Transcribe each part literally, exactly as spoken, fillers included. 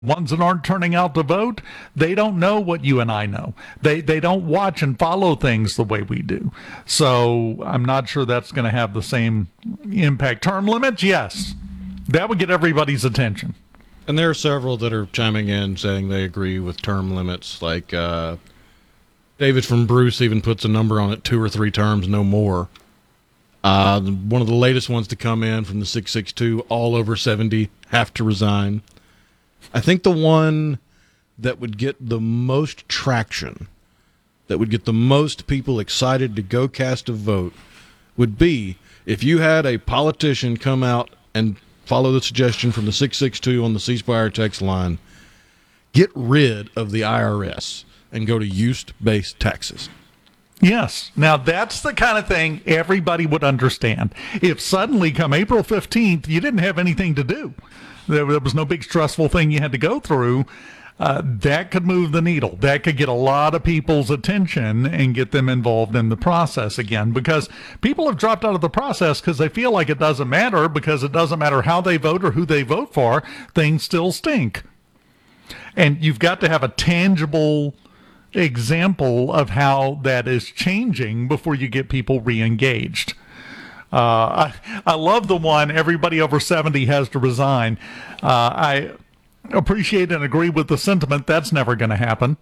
ones that aren't turning out to vote, they don't know what you and I know. They they don't watch and follow things the way we do. So I'm not sure that's going to have the same impact. Term limits, yes. That would get everybody's attention. And there are several that are chiming in saying they agree with term limits. Like uh, David from Bruce even puts a number on it, two or three terms, no more. Uh, one of the latest ones to come in from the six six two, all over seventy have to resign. I think the one that would get the most traction, that would get the most people excited to go cast a vote, would be if you had a politician come out and follow the suggestion from the six six two on the C Spire text line, get rid of the I R S and go to use-based taxes. Yes. Now, that's the kind of thing everybody would understand. If suddenly, come April fifteenth, you didn't have anything to do, there, there was no big stressful thing you had to go through, uh, that could move the needle. That could get a lot of people's attention and get them involved in the process again, because people have dropped out of the process because they feel like it doesn't matter, because it doesn't matter how they vote or who they vote for, things still stink. And you've got to have a tangible example of how that is changing before you get people re-engaged. Uh, I, I love the one, everybody over seventy has to resign. Uh, I appreciate and agree with the sentiment. That's never going to happen.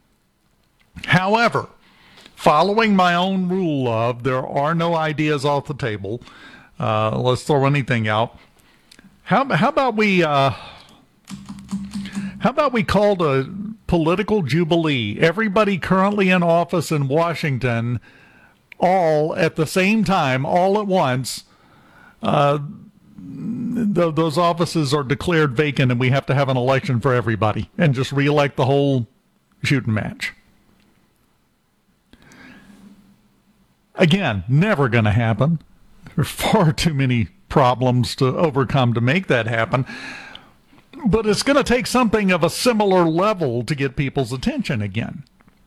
However, following my own rule of there are no ideas off the table, uh, let's throw anything out. How, how about we... Uh, How about we call a political jubilee? Everybody currently in office in Washington, all at the same time, all at once, uh, th- those offices are declared vacant, and we have to have an election for everybody and just reelect the whole shooting match. Again, never going to happen. There's far too many problems to overcome to make that happen. But it's going to take something of a similar level to get people's attention again.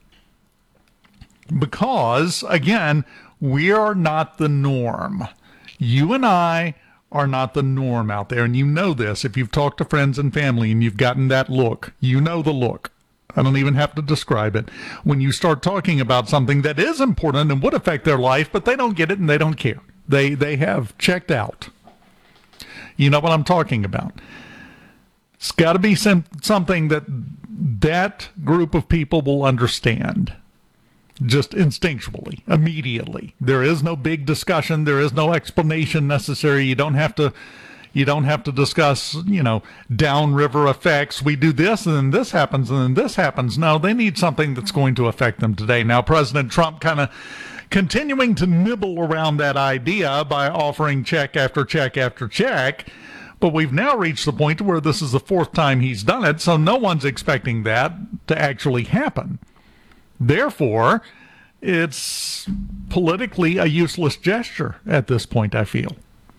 Because, again, we are not the norm. You and I are not the norm out there. And you know this. If you've talked to friends and family and you've gotten that look, you know the look. I don't even have to describe it. When you start talking about something that is important and would affect their life, but they don't get it and they don't care. They, they have checked out. You know what I'm talking about. It's got to be some, something that that group of people will understand just instinctually, immediately. There is no big discussion. There is no explanation necessary. You don't have to you don't have to discuss, you know, downriver effects. We do this and then this happens and then this happens. No, they need something that's going to affect them today. Now, President Trump kind of continuing to nibble around that idea by offering check after check after check. But we've now reached the point where this is the fourth time he's done it, so no one's expecting that to actually happen. Therefore, it's politically a useless gesture at this point, I feel.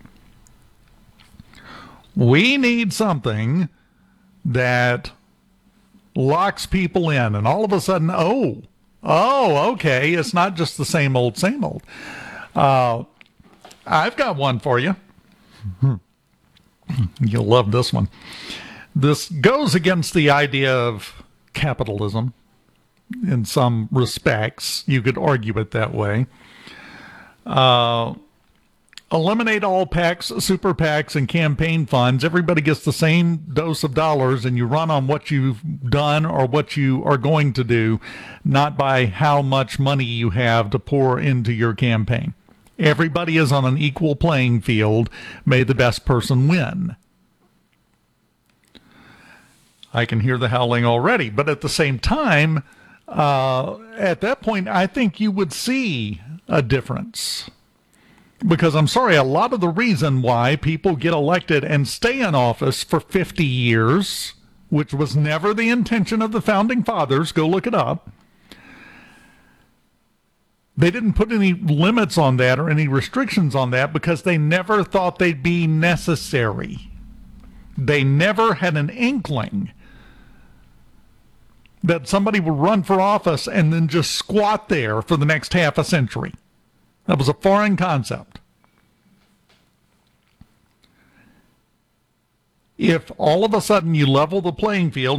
We need something that locks people in, and all of a sudden, oh, oh, okay, it's not just the same old, same old. Uh, I've got one for you. You'll love this one. This goes against the idea of capitalism in some respects. You could argue it that way. Uh, eliminate all PACs, super PACs, and campaign funds. Everybody gets the same dose of dollars, and you run on what you've done or what you are going to do, not by how much money you have to pour into your campaign. Everybody is on an equal playing field. May the best person win. I can hear the howling already, but at the same time, uh, at that point, I think you would see a difference. Because I'm sorry, a lot of the reason why people get elected and stay in office for fifty years, which was never the intention of the Founding Fathers, go look it up, they didn't put any limits on that or any restrictions on that because they never thought they'd be necessary. They never had an inkling that somebody would run for office and then just squat there for the next half a century. That was a foreign concept. if all of a sudden you level the playing field